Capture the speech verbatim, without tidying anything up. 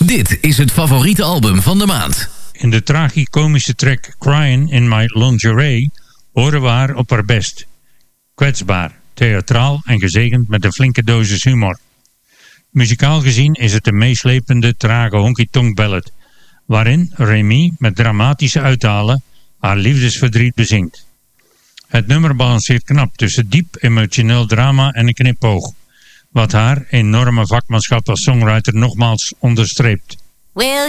Dit is het favoriete album van de maand. In de tragicomische track Crying in My Lingerie horen we haar op haar best. Kwetsbaar, theatraal en gezegend met een flinke dosis humor. Muzikaal gezien is het een meeslepende, trage honky-tonk ballad, waarin Remy met dramatische uithalen haar liefdesverdriet bezingt. Het nummer balanceert knap tussen diep emotioneel drama en een knipoog, wat haar enorme vakmanschap als songwriter nogmaals onderstreept. Will